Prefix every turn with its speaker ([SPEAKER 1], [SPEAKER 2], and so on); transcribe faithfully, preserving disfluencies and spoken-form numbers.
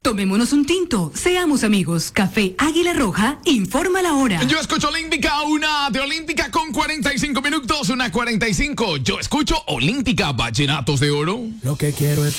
[SPEAKER 1] Tomémonos un tinto, seamos amigos. Café Águila Roja, informa la hora.
[SPEAKER 2] Yo escucho Olímpica, una de Olímpica con cuarenta y cinco minutos, una cuarenta y cinco. Yo escucho Olímpica, vallenatos de oro.
[SPEAKER 3] Lo que quiero es